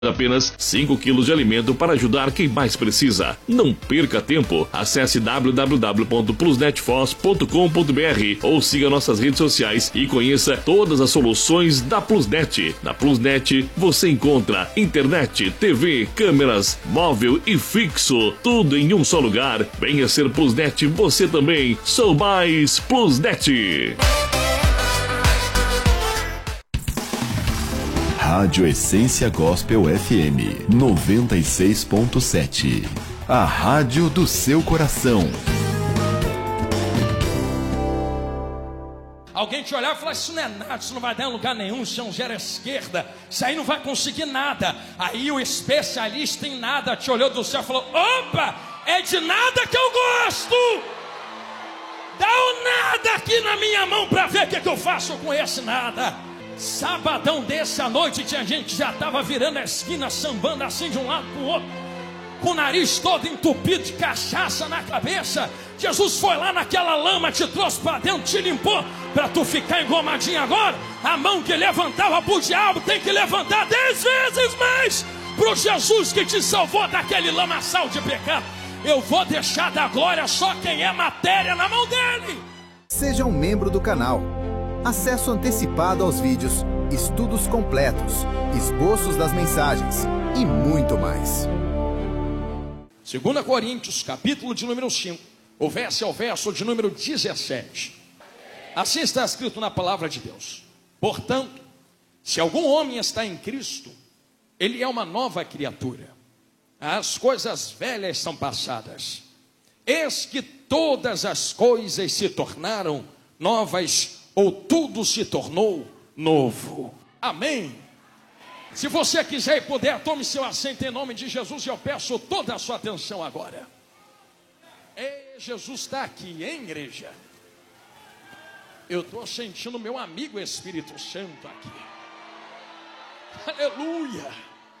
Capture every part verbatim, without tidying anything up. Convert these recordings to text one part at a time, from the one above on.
Apenas cinco quilos de alimento para ajudar quem mais precisa. Não perca tempo. Acesse w w w ponto plusnetfos ponto com ponto b r ou siga nossas redes sociais e conheça todas as soluções da Plusnet. Na Plusnet você encontra internet, T V, câmeras, móvel e fixo. Tudo em um só lugar. Venha ser Plusnet você também. Sou mais Plusnet. Rádio Essência Gospel F M noventa e seis ponto sete. A rádio do seu coração. Alguém te olhar e falar: isso não é nada, isso não vai dar em lugar nenhum, isso é um zero à esquerda, isso aí não vai conseguir nada. Aí o especialista em nada te olhou do céu e falou: opa, é de nada que eu gosto. Dá o nada aqui na minha mão para ver o que, que eu faço com esse nada. Sabadão desse à noite tinha gente que já estava virando a esquina, sambando assim de um lado para o outro, com o nariz todo entupido de cachaça na cabeça. Jesus foi lá naquela lama, te trouxe para dentro, te limpou, para tu ficar engomadinho agora. A mão que levantava para o diabo tem que levantar dez vezes mais para o Jesus que te salvou daquele lamaçal de pecado. Eu vou deixar da glória só quem é matéria na mão dele. Seja um membro do canal. Acesso antecipado aos vídeos, estudos completos, esboços das mensagens e muito mais. Segunda Coríntios, capítulo de número cinco, o verso é o verso de número dezessete. Assim está escrito na palavra de Deus: portanto, se algum homem está em Cristo, ele é uma nova criatura. As coisas velhas são passadas, eis que todas as coisas se tornaram novas, ou tudo se tornou novo. Amém? Se você quiser e puder, tome seu assento em nome de Jesus, e eu peço toda a sua atenção agora. Ei, Jesus está aqui, hein, igreja? Eu estou sentindo meu amigo Espírito Santo aqui. Aleluia!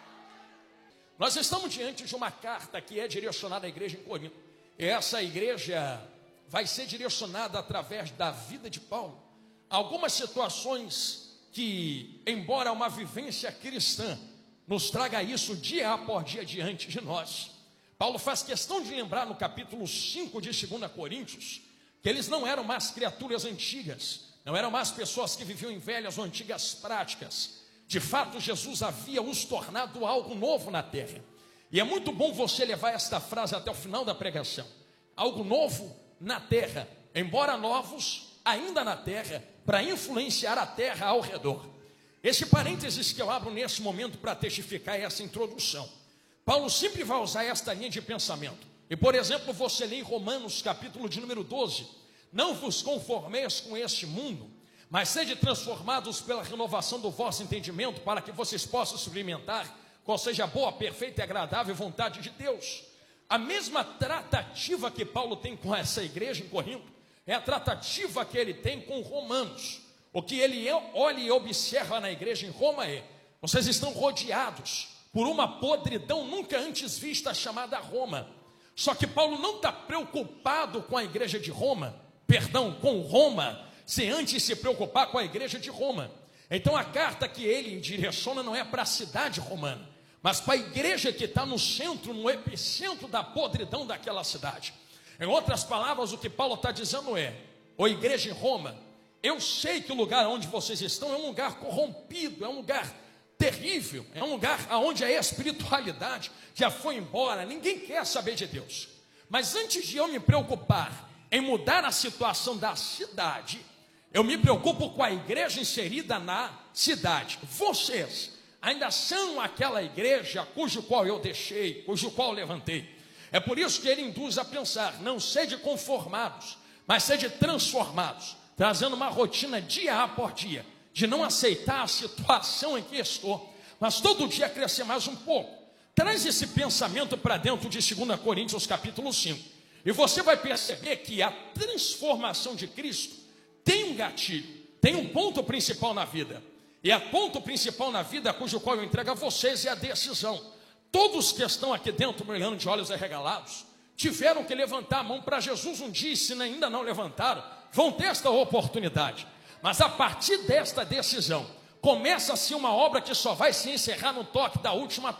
Nós estamos diante de uma carta que é direcionada à igreja em Corinto. E essa igreja vai ser direcionada através da vida de Paulo. Algumas situações que, embora uma vivência cristã nos traga isso dia após dia diante de nós, Paulo faz questão de lembrar no capítulo cinco de segunda Coríntios que eles não eram mais criaturas antigas, não eram mais pessoas que viviam em velhas ou antigas práticas. De fato, Jesus havia os tornado algo novo na terra. E é muito bom você levar esta frase até o final da pregação: algo novo na terra, embora novos ainda na terra, para influenciar a terra ao redor. Esse parênteses que eu abro nesse momento para testificar essa introdução. Paulo sempre vai usar esta linha de pensamento. E, por exemplo, você lê em Romanos, capítulo de número doze: não vos conformeis com este mundo, mas sede transformados pela renovação do vosso entendimento, para que vocês possam experimentar qual seja a boa, perfeita e agradável vontade de Deus. A mesma tratativa que Paulo tem com essa igreja em Corinto é a tratativa que ele tem com Romanos. O que ele olha e observa na igreja em Roma é: vocês estão rodeados por uma podridão nunca antes vista, chamada Roma. Só que Paulo não está preocupado com a igreja de Roma, perdão, com Roma, sem antes se preocupar com a igreja de Roma. Então a carta que ele direciona não é para a cidade romana, mas para a igreja que está no centro, no epicentro da podridão daquela cidade. Em outras palavras, o que Paulo está dizendo é: ô igreja em Roma, eu sei que o lugar onde vocês estão é um lugar corrompido, é um lugar terrível, é um lugar onde a espiritualidade já foi embora, ninguém quer saber de Deus. Mas antes de eu me preocupar em mudar a situação da cidade, eu me preocupo com a igreja inserida na cidade. Vocês ainda são aquela igreja cujo qual eu deixei, cujo qual eu levantei. É por isso que ele induz a pensar: não sede conformados, mas sede transformados, trazendo uma rotina dia após dia, de não aceitar a situação em que estou, mas todo dia crescer mais um pouco. Traz esse pensamento para dentro de segunda Coríntios capítulo cinco, e você vai perceber que a transformação de Cristo tem um gatilho, tem um ponto principal na vida. E a ponto principal na vida, cujo qual eu entrego a vocês, é a decisão. Todos que estão aqui dentro, me olhando de olhos arregalados, tiveram que levantar a mão para Jesus um dia, e se ainda não levantaram, vão ter esta oportunidade. Mas a partir desta decisão, Começa-se uma obra que só vai se encerrar no toque da última